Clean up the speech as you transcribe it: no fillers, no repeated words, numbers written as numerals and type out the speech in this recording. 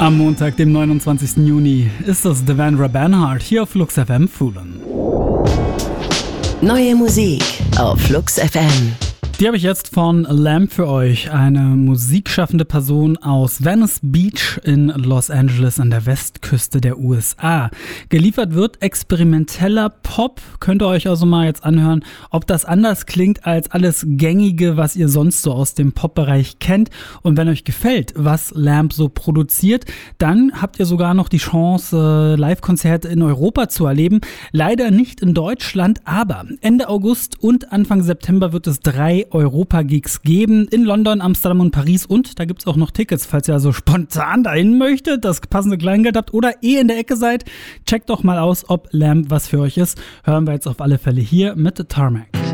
Am Montag, dem 29. Juni, ist das Devendra Banhart hier auf Flux FM Foolin'. Neue Musik auf Flux FM. Die habe ich jetzt von Lamb für euch, eine musikschaffende Person aus Venice Beach in Los Angeles an der Westküste der USA. Geliefert wird experimenteller Pop, könnt ihr euch also mal jetzt anhören, ob das anders klingt als alles Gängige, was ihr sonst so aus dem Pop-Bereich kennt. Und wenn euch gefällt, was Lamb so produziert, dann habt ihr sogar noch die Chance, Live-Konzerte in Europa zu erleben. Leider nicht in Deutschland, aber Ende August und Anfang September wird es 3 Europa-Gigs geben in London, Amsterdam und Paris, und da gibt's auch noch Tickets, falls ihr also spontan dahin möchtet, das passende Kleingeld habt oder in der Ecke seid. Checkt doch mal aus, ob Lamb was für euch ist. Hören wir jetzt auf alle Fälle hier mit Tarmac.